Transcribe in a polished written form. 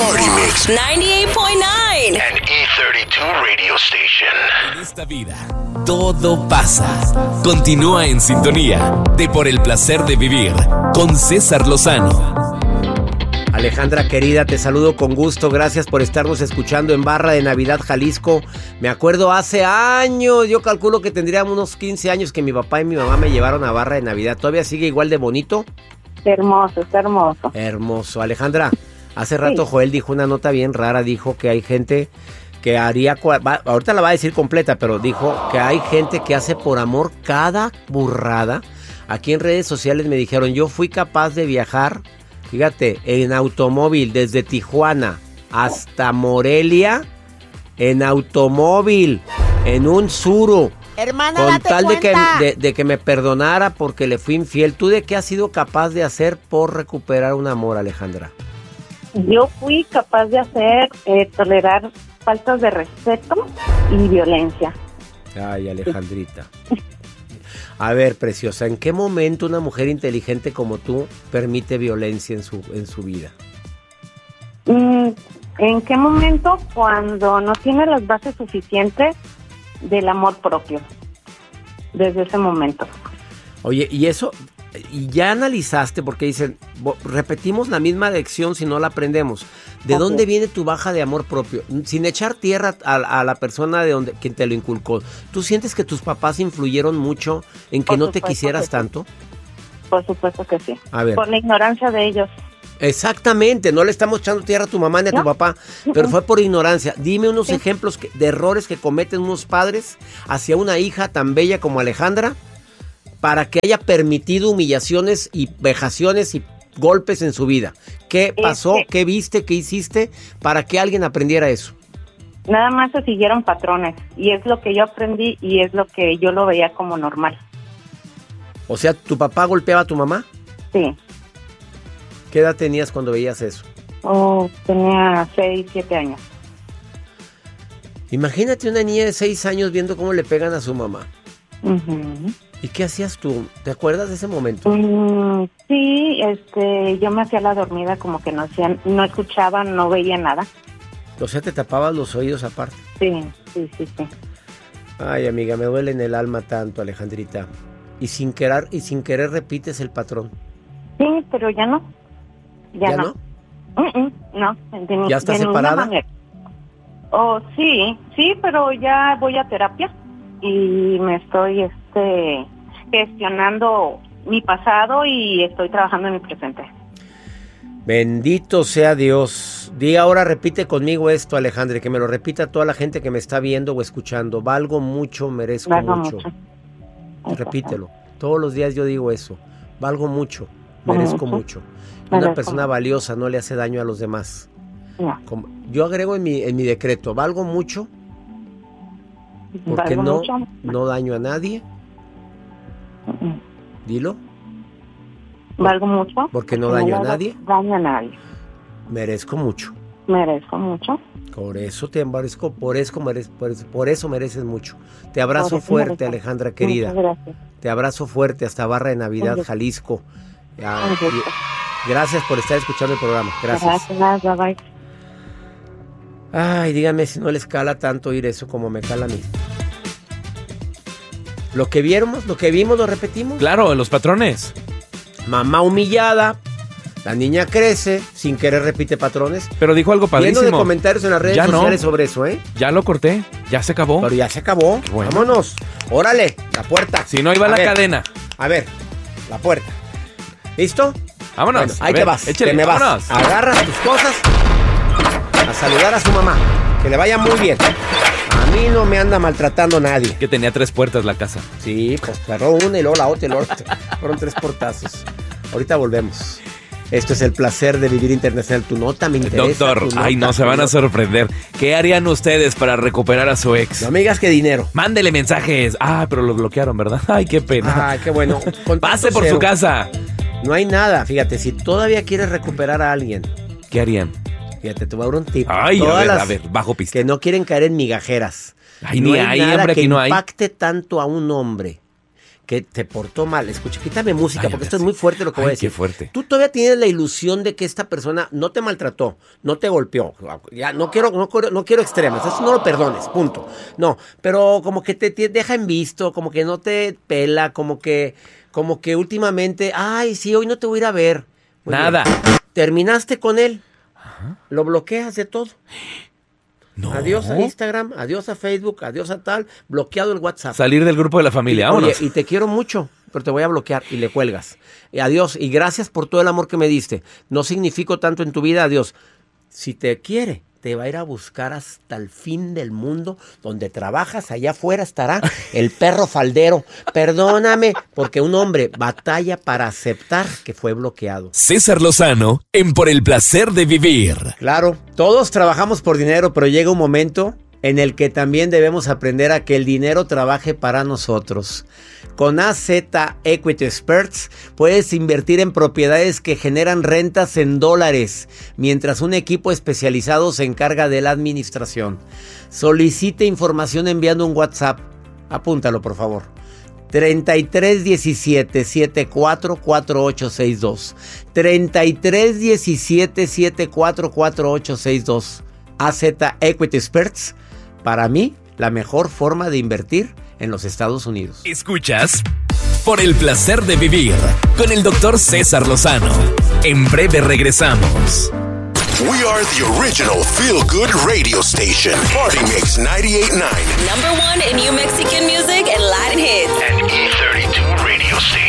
Party Mix 98.9 and E32 Radio Station. En esta vida, todo pasa. Continúa en sintonía de Por el Placer de Vivir con César Lozano. Alejandra querida, te saludo con gusto. Gracias por estarnos escuchando en Barra de Navidad, Jalisco. Me acuerdo hace años, yo calculo que tendría unos 15 años que mi papá y mi mamá me llevaron a Barra de Navidad. ¿Todavía sigue igual de bonito? Hermoso, está hermoso. Hermoso. Alejandra, hace rato Joel dijo una nota bien rara. Dijo que hay gente que haría... ahorita la va a decir completa, pero dijo que hay gente que hace por amor cada burrada. Aquí en redes sociales me dijeron, yo fui capaz de viajar, fíjate, en automóvil desde Tijuana hasta Morelia, en automóvil, en un Tsuru. Hermana, Con date tal cuenta. de que me perdonara porque le fui infiel. ¿Tú de qué has sido capaz de hacer por recuperar un amor, Alejandra? Yo fui capaz de hacer, tolerar faltas de respeto y violencia. Ay, Alejandrita. A ver, preciosa, ¿en qué momento una mujer inteligente como tú permite violencia en su vida? ¿En qué momento? Cuando no tiene las bases suficientes del amor propio. Desde ese momento. Oye, y eso, y ya analizaste, porque dicen, repetimos la misma lección si no la aprendemos. ¿De dónde viene tu baja de amor propio? Sin echar tierra a la persona de quien te lo inculcó. ¿Tú sientes que tus papás influyeron mucho en que no te quisieras tanto? Por supuesto que sí. A ver. Por la ignorancia de ellos. Exactamente, no le estamos echando tierra a tu mamá ni a tu papá, pero fue por ignorancia. Dime unos ejemplos de errores que cometen unos padres hacia una hija tan bella como Alejandra para que haya permitido humillaciones y vejaciones y golpes en su vida. ¿Qué pasó? ¿Qué viste? ¿Qué hiciste para que alguien aprendiera eso? Nada más se siguieron patrones y es lo que yo aprendí y es lo que yo lo veía como normal. O sea, ¿tu papá golpeaba a tu mamá? Sí. ¿Qué edad tenías cuando veías eso? Tenía 6, 7 años. Imagínate una niña de 6 años viendo cómo le pegan a su mamá. Uh-huh. ¿Y qué hacías tú? ¿Te acuerdas de ese momento? Sí, yo me hacía la dormida como que no escuchaba, no veía nada. O sea, te tapabas los oídos aparte. Sí. Ay, amiga, me duele en el alma tanto, Alejandrita. Y sin querer repites el patrón. Sí, pero ya no. ¿Ya no? No. ¿Ya estás separada? Sí, pero ya voy a terapia y me estoy gestionando mi pasado y estoy trabajando en mi presente. Bendito sea Dios. Ahora repite conmigo esto, Alejandra, que me lo repita toda la gente que me está viendo o escuchando. Valgo mucho, merezco mucho. Repítelo. Todos los días yo digo eso. Valgo mucho, merezco mucho. Una persona valiosa no le hace daño a los demás. No. Yo agrego en mi decreto, valgo mucho porque no daño a nadie. Dilo. Valgo mucho porque no daño a nadie. Daño a nadie. Merezco mucho. Merezco mucho. Por eso te embarezco, por eso mereces mucho. Te abrazo fuerte, Alejandra querida. Muchas gracias. Te abrazo fuerte hasta Barra de Navidad, Jalisco. Gracias por estar escuchando el programa. Gracias. Gracias, bye. Ay, dígame si no les cala tanto oír eso como me cala a mí. Lo que vimos, lo repetimos. Claro, los patrones. Mamá humillada, la niña crece, sin querer repite patrones. Pero dijo algo padrísimo. Lleno de comentarios en las redes sociales sobre eso, ¿eh? Ya lo corté, ya se acabó. Pero ya se acabó. Bueno. Vámonos. Órale, la puerta. Si no, ahí va la cadena. A ver, la puerta. ¿Listo? Vámonos. Bueno, ahí te vas. Échale, te me vámonos. vas. Agarras tus cosas a saludar a su mamá. Que le vaya muy bien. A mí no me anda maltratando nadie. Que tenía 3 puertas la casa. Sí, pues cerró una y luego la otra y luego fueron 3 portazos. Ahorita volvemos. Esto es El Placer de Vivir Internacional. Tu nota me interesa. Doctor, no se van a sorprender. ¿Qué harían ustedes para recuperar a su ex? No me digas que dinero. Mándele mensajes. Pero lo bloquearon, ¿verdad? Ay, qué pena. Ay, qué bueno. Pase por su casa. No hay nada. Fíjate, si todavía quieres recuperar a alguien, ¿qué harían? Fíjate, te voy a dar un tip. Ay, a ver, bajo pista. Que no quieren caer en migajeras. Ay, no ni hay, nada hombre, que aquí no hay. impacte tanto a un hombre que te portó mal. Escucha, quítame música, porque esto es muy fuerte lo que voy a decir. Qué fuerte. Tú todavía tienes la ilusión de que esta persona no te maltrató, no te golpeó. Ya no quiero extremos, eso no lo perdones, punto. No, pero como que te deja en visto, como que no te pela, como que últimamente, ay, sí, hoy no te voy a ir a ver. Muy Nada. bien. Terminaste con él. Lo bloqueas de todo. No. Adiós a Instagram, adiós a Facebook, adiós a tal, bloqueado el WhatsApp. Salir del grupo de la familia, Oye, vámonos. y te quiero mucho, pero te voy a bloquear y le cuelgas. Y adiós, y gracias por todo el amor que me diste. No significo tanto en tu vida, adiós. Si te quiere, te va a ir a buscar hasta el fin del mundo, donde trabajas, allá afuera estará el perro faldero. Perdóname, porque un hombre batalla para aceptar que fue bloqueado. César Lozano en Por el Placer de Vivir. Claro, todos trabajamos por dinero, pero llega un momento en el que también debemos aprender a que el dinero trabaje para nosotros. Con AZ Equity Experts puedes invertir en propiedades que generan rentas en dólares, mientras un equipo especializado se encarga de la administración. Solicite información enviando un WhatsApp. Apúntalo, por favor. 3317-744862. 3317-744862. AZ Equity Experts. Para mí, la mejor forma de invertir en los Estados Unidos. Escuchas Por el Placer de Vivir con el Dr. César Lozano. En breve regresamos. We are the original feel-good radio station. Party Mix 98.9. Number one in New Mexican music and Latin hits. And E32 radio station.